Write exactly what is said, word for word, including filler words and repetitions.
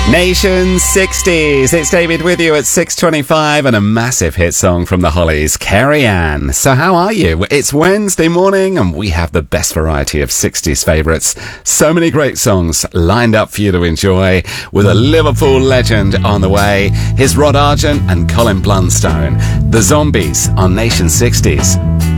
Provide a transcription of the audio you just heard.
Nation sixties. It's David with you at six twenty-five and a massive hit song from the Hollies, Carrie Ann. So how are you? It's Wednesday morning and we have the best variety of sixties favourites. So many great songs lined up for you to enjoy with a Liverpool legend on the way. Here's Rod Argent and Colin Blunstone. The Zombies on Nation sixties.